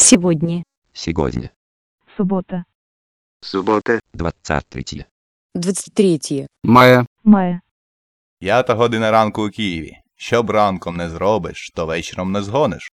Сегодня. Сегодня. Суббота. Субота. 23. 23. Мая. Мая. 5 година ранку у Києві. Що б ранком не зробиш, то вечором не згониш.